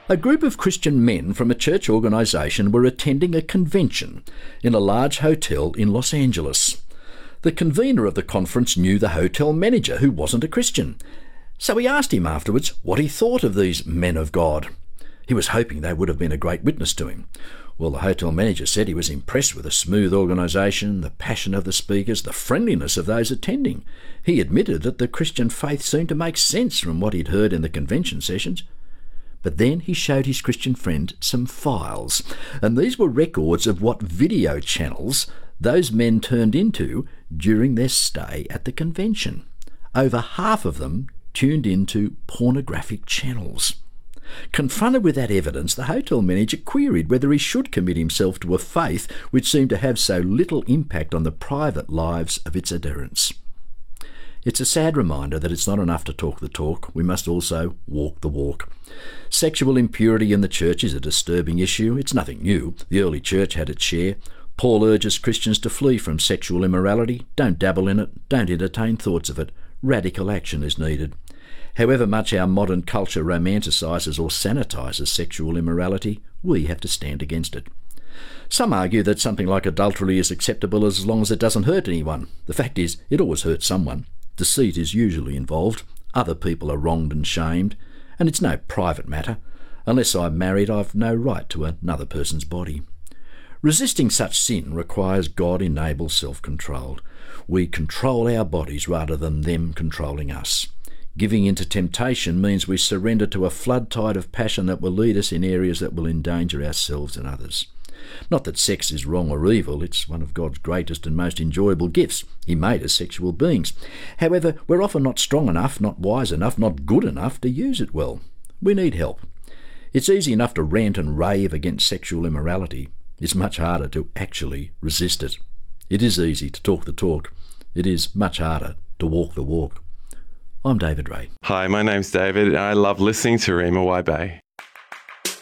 A group of Christian men from a church organisation were attending a convention in a large hotel in Los Angeles. The convener of the conference knew the hotel manager, who wasn't a Christian, so he asked him afterwards what he thought of these men of God. He was hoping they would have been a great witness to him. Well, the hotel manager said he was impressed with the smooth organisation, the passion of the speakers, the friendliness of those attending. He admitted that the Christian faith seemed to make sense from what he'd heard in the convention sessions. But then he showed his Christian friend some files, and these were records of what video channels those men turned into during their stay at the convention. Over half of them tuned into pornographic channels. Confronted with that evidence, the hotel manager queried whether he should commit himself to a faith which seemed to have so little impact on the private lives of its adherents. It's a sad reminder that it's not enough to talk the talk, we must also walk the walk. Sexual impurity in the church is a disturbing issue. It's nothing new. The early church had its share. Paul urges Christians to flee from sexual immorality. Don't dabble in it. Don't entertain thoughts of it. Radical action is needed. However much our modern culture romanticises or sanitises sexual immorality, we have to stand against it. Some argue that something like adultery is acceptable as long as it doesn't hurt anyone. The fact is, it always hurts someone. Deceit is usually involved. Other people are wronged and shamed. And it's no private matter. Unless I'm married, I've no right to another person's body. Resisting such sin requires God-enabled self-control. We control our bodies rather than them controlling us. Giving into temptation means we surrender to a flood tide of passion that will lead us in areas that will endanger ourselves and others. Not that sex is wrong or evil, it's one of God's greatest and most enjoyable gifts. He made us sexual beings. However, we're often not strong enough, not wise enough, not good enough to use it well. We need help. It's easy enough to rant and rave against sexual immorality. It's much harder to actually resist it. It is easy to talk the talk. It is much harder to walk the walk. I'm David Ray. Hi, my name's David and I love listening to Rima Waibe.